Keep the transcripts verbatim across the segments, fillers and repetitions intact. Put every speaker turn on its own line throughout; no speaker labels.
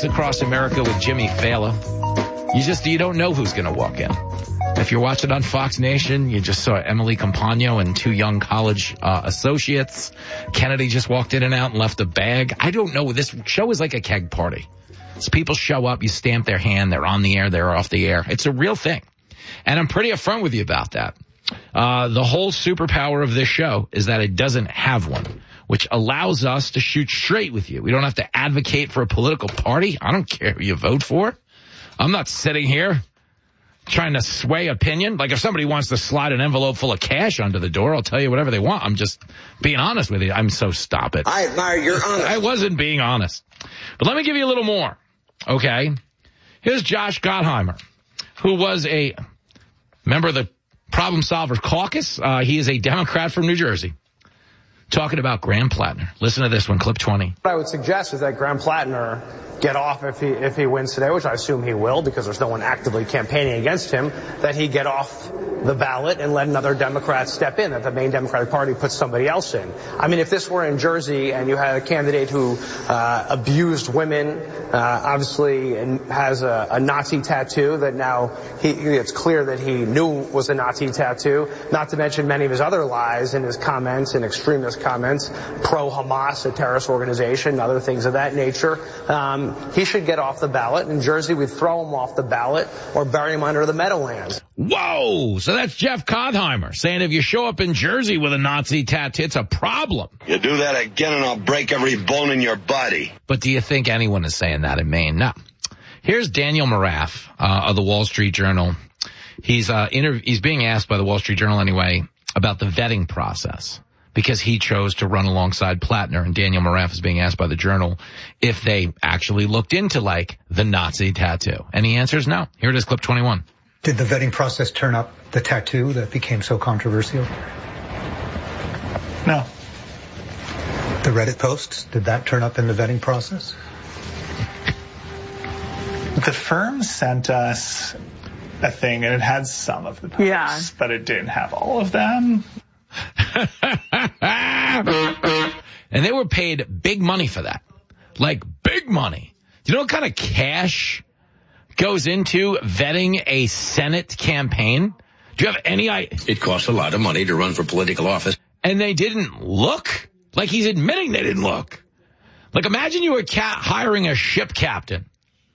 Fox Across America with Jimmy Fallon. You just, you don't know who's going to walk in. If you're watching on Fox Nation, you just saw Emily Compagno and two young college uh, associates. Kennedy just walked in and out and left a bag. I don't know. This show is like a keg party. So people show up, you stamp their hand, they're on the air, they're off the air. It's a real thing. And I'm pretty upfront with you about that. Uh, the whole superpower of this show is that it doesn't have one, which allows us to shoot straight with you. We don't have to advocate for a political party. I don't care who you vote for. I'm not sitting here trying to sway opinion. Like if somebody wants to slide an envelope full of cash under the door, I'll tell you whatever they want. I'm just being honest with you. I'm so stop it.
I admire your honesty.
I wasn't being honest. But let me give you a little more. Okay. Here's Josh Gottheimer, who was a member of the Problem Solvers Caucus. Uh, he is a Democrat from New Jersey. Talking about Graham Plattner. Listen to this one, clip twenty.
What I would suggest is that Graham Plattner get off if he if he wins today, which I assume he will because there's no one actively campaigning against him, that he get off the ballot and let another Democrat step in, that the main Democratic Party puts somebody else in. I mean, if this were in Jersey and you had a candidate who uh, abused women, uh, obviously and has a, a Nazi tattoo that now he, it's clear that he knew was a Nazi tattoo, not to mention many of his other lies in his comments and extremist comments, pro-Hamas, a terrorist organization, other things of that nature. Um, he should get off the ballot. In Jersey, we'd throw him off the ballot or bury him under the Meadowlands.
Whoa! So that's Jeff Gottheimer saying if you show up in Jersey with a Nazi tattoo, it's a problem.
You do that again and I'll break every bone in your body.
But do you think anyone is saying that in Maine? No. Here's Daniel Maraff uh, of the Wall Street Journal. He's uh, interv- he's being asked by the Wall Street Journal anyway about the vetting process, because he chose to run alongside Plattner, and Daniel Maraff is being asked by the Journal if they actually looked into, like, the Nazi tattoo. And he answers no. Here it is, clip twenty-one.
Did the vetting process turn up the tattoo that became so controversial?
No.
The Reddit posts, did that turn up in the vetting process?
The firm sent us a thing, and it had some of the posts, yeah, but it didn't have all of them.
And they were paid big money for that. Like big money. Do you know what kind of cash goes into vetting a Senate campaign? Do you have any idea?
It costs a lot of money to run for political office.
And they didn't look? Like he's admitting they didn't look. Like imagine you were ca- hiring a ship captain.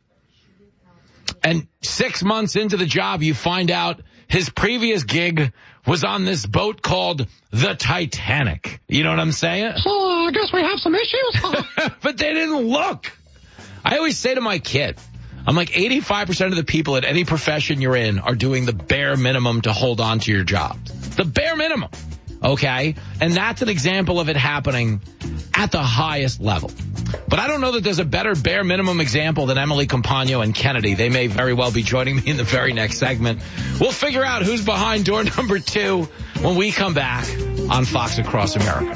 And six months into the job, you find out his previous gig was on this boat called the Titanic. You know what I'm saying?
So I guess we have some issues.
But they didn't look. I always say to my kid, I'm like eighty-five percent of the people at any profession you're in are doing the bare minimum to hold on to your job. The bare minimum. Okay? And that's an example of it happening at the highest level. But I don't know that there's a better bare minimum example than Emily Compagno and Kennedy. They may very well be joining me in the very next segment. We'll figure out who's behind door number two when we come back on Fox Across America.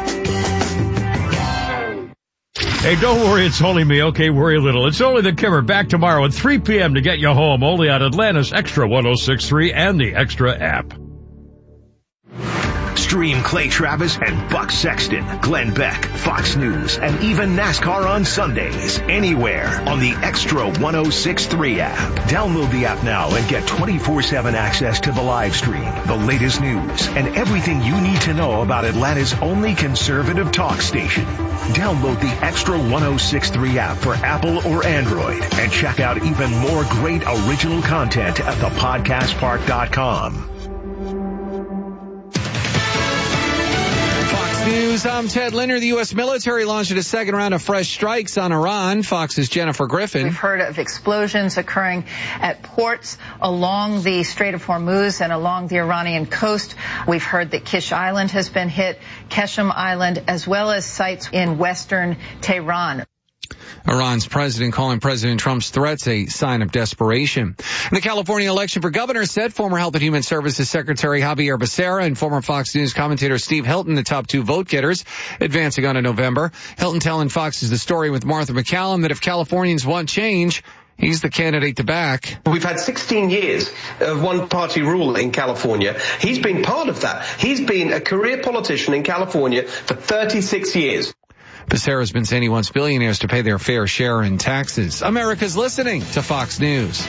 Hey, don't worry, it's only me. Okay, worry a little. It's only the Kimmer, back tomorrow at three p.m. to get you home, only on Atlanta's Extra one oh six point three and the Extra app.
Stream Clay Travis and Buck Sexton, Glenn Beck, Fox News, and even NASCAR on Sundays. Anywhere on the Extra one oh six point three app. Download the app now and get twenty-four seven access to the live stream, the latest news, and everything you need to know about Atlanta's only conservative talk station. Download the Extra one oh six point three app for Apple or Android and check out even more great original content at the podcast park dot com.
News, I'm Ted Linder. The U S military launched a second round of fresh strikes on Iran. Fox's Jennifer Griffin.
We've heard of explosions occurring at ports along the Strait of Hormuz and along the Iranian coast. We've heard that Kish Island has been hit, Keshem Island, as well as sites in western Tehran.
Iran's president calling President Trump's threats a sign of desperation. The California election for governor said former Health and Human Services Secretary Javier Becerra and former Fox News commentator Steve Hilton, the top two vote getters, advancing on in November. Hilton telling Fox's The Story with Martha McCallum that if Californians want change, he's the candidate to back.
We've had sixteen years of one-party rule in California. He's been part of that. He's been a career politician in California for thirty-six years.
Becerra's been saying he wants billionaires to pay their fair share in taxes. America's listening to Fox News.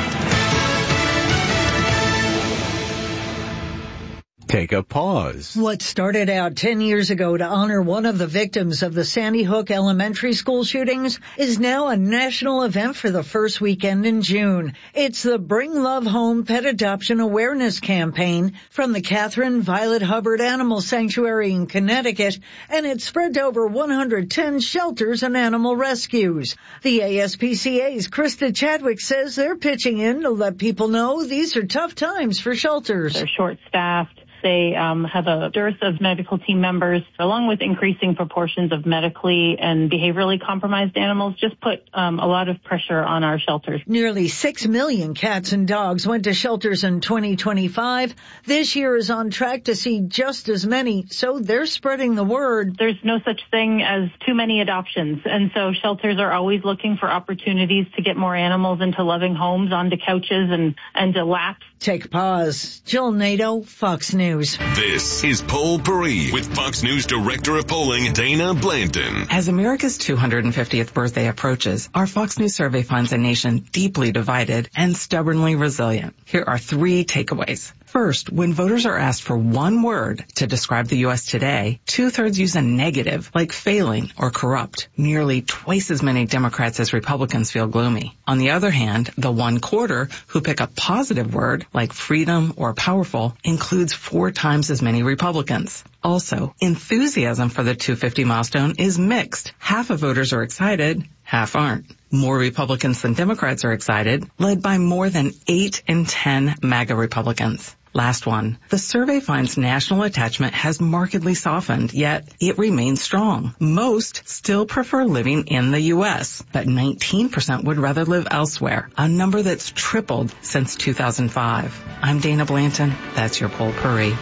Take a pause.
What started out ten years ago to honor one of the victims of the Sandy Hook elementary school shootings is now a national event for the first weekend in June. It's the Bring Love Home Pet Adoption Awareness Campaign from the Catherine Violet Hubbard Animal Sanctuary in Connecticut, and it's spread to over one hundred ten shelters and animal rescues. The A S P C A's Krista Chadwick says they're pitching in to let people know these are tough times for shelters.
They're short-staffed. They um, have a dearth of medical team members, along with increasing proportions of medically and behaviorally compromised animals, just put um, a lot of pressure on our shelters.
Nearly six million cats and dogs went to shelters in twenty twenty-five. This year is on track to see just as many, so they're spreading the word.
There's no such thing as too many adoptions, and so shelters are always looking for opportunities to get more animals into loving homes, onto couches, and, and to laps.
Take pause. Jill Nato, Fox News.
This is Poll Paris with Fox News Director of Polling, Dana Blanton.
As America's two hundred fiftieth birthday approaches, our Fox News survey finds a nation deeply divided and stubbornly resilient. Here are three takeaways. First, when voters are asked for one word to describe the U S today, two-thirds use a negative, like failing or corrupt. Nearly twice as many Democrats as Republicans feel gloomy. On the other hand, the one quarter who pick a positive word, like freedom or powerful, includes four times as many Republicans. Also, enthusiasm for the two fifty milestone is mixed. Half of voters are excited, half aren't. More Republicans than Democrats are excited, led by more than eight in ten MAGA Republicans. Last one. The survey finds national attachment has markedly softened, yet it remains strong. Most still prefer living in the U S, but nineteen percent would rather live elsewhere, a number that's tripled since two thousand five. I'm Dana Blanton. That's your Poll Paris.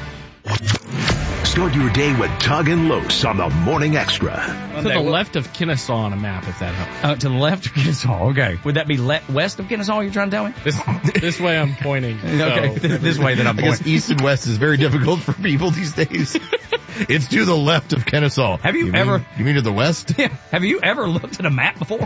Start your day with Tug and Los on the Morning Extra.
To the left of Kennesaw on a map, if that helps. Uh, to the left of Kennesaw, okay. Would that be le- west of Kennesaw, you're trying to tell me?
This, this way I'm pointing. So.
Okay, this, this way that I'm pointing.
I guess east and west is very difficult for people these days. It's to the left of Kennesaw.
Have you,
you
ever...
Mean, you mean to the west?
Yeah. Have you ever looked at a map before?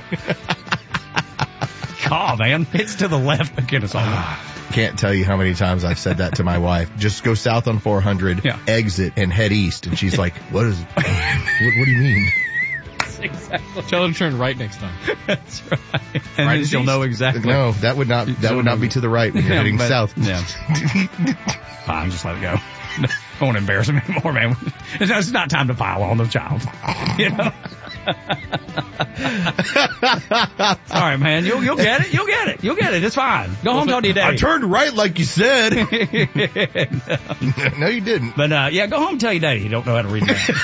God, man. It's to the left of Kennesaw.
Can't tell you how many times I've said that to my wife. Just go south on four hundred, yeah. exit, and head east. And she's like, what is, what, what do you mean?
Exactly.
Tell her to turn right next time.
That's right. And
right
then she'll know exactly.
No, that would not, that
she'll
would not
know.
be to the right when you're
yeah,
heading
but,
south.
Yeah. Fine, just let it go. I won't embarrass him anymore, man. It's not time to pile on the child. You know? All right, man. You'll, you'll get it. You'll get it. You'll get it. It's fine. Go well, home, talk to your daddy.
I turned right like you said. no. no, you didn't.
But, uh, yeah, go home and tell your daddy you don't know how to read that.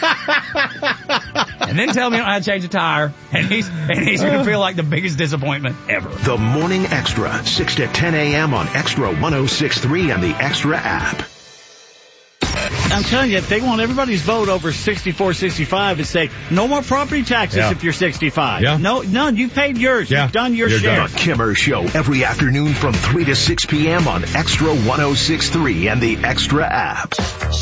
And then tell me you don't know how to change a tire. And he's, and he's going to feel like the biggest disappointment ever.
The Morning Extra, six to ten a.m. on Extra one oh six point three and the Extra app.
I'm telling you, if they want everybody's vote over sixty-four, sixty-five and say, no more property taxes yeah. if you're sixty-five.
Yeah.
No, none. You've paid yours. Yeah. You've done your
you're
share.
Done. The Kimmer Show every afternoon from three to six p.m. on Extra one oh six point three and the Extra app.